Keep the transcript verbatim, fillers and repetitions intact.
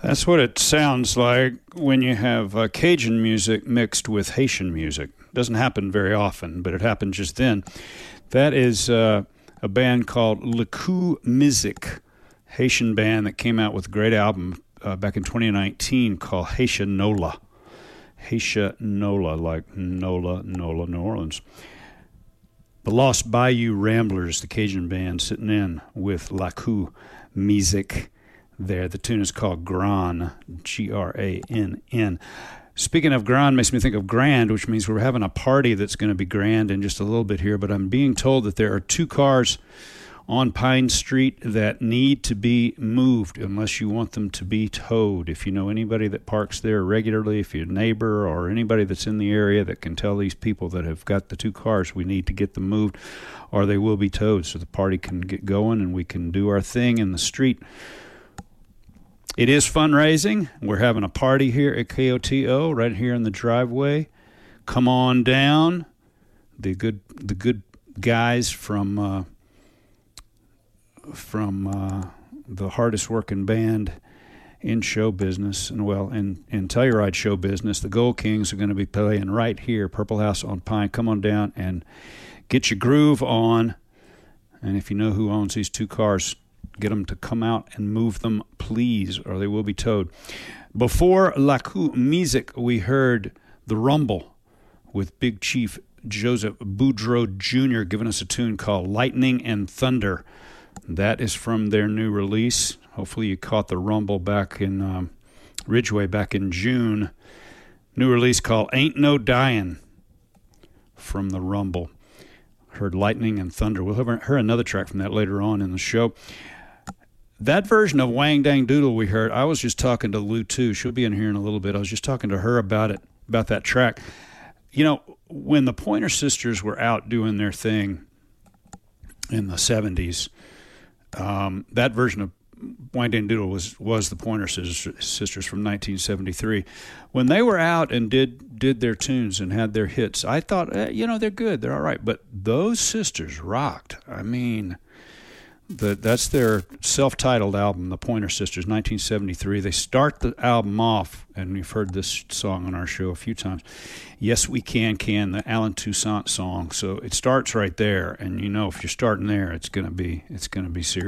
That's what it sounds like when you have uh, Cajun music mixed with Haitian music. Doesn't happen very often, but it happened just then. That is uh, a band called Le Coup Music, Haitian band that came out with a great album uh, back in twenty nineteen called Haitian Nola. Haitian Nola, like Nola, Nola, New Orleans. The Lost Bayou Ramblers, the Cajun band, sitting in with Le Coup Music there. The tune is called Gran, G R A N N. Speaking of Gran, makes me think of grand, which means we're having a party that's going to be grand in just a little bit here, but I'm being told that there are two cars on Pine Street that need to be moved unless you want them to be towed. If you know anybody that parks there regularly, if you're a neighbor or anybody that's in the area that can tell these people that have got the two cars, we need to get them moved or they will be towed so the party can get going and we can do our thing in the street. It is fundraising. We're having a party here at K O T O right here in the driveway. Come on down. The good the good guys from uh, from uh, the hardest working band in show business, and well, in, in Telluride show business, the Gold Kings are going to be playing right here, Purple House on Pine. Come on down and get your groove on. And if you know who owns these two cars, get them to come out and move them, please, or they will be towed. Before Le Coup Music, we heard The Rumble with Big Chief Joseph Boudreaux Junior giving us a tune called Lightning and Thunder. That is from their new release. Hopefully you caught The Rumble back in um, Ridgeway back in June. New release called Ain't No Dying from The Rumble. Heard Lightning and Thunder. We'll hear another track from that later on in the show. That version of Wang Dang Doodle we heard, I was just talking to Lou too. She'll be in here in a little bit. I was just talking to her about it, about that track. You know, when the Pointer Sisters were out doing their thing in the seventies, um, that version of Wang Dang Doodle was was the Pointer Sisters from nineteen seventy-three. When they were out and did did their tunes and had their hits, I thought, eh, you know, they're good, they're all right. But those sisters rocked. I mean, the, that's their self-titled album, The Pointer Sisters, nineteen seventy-three. They start the album off, and we've heard this song on our show a few times, Yes We Can Can, the Alan Toussaint song. So it starts right there, and you know if you're starting there, it's gonna be it's gonna be serious.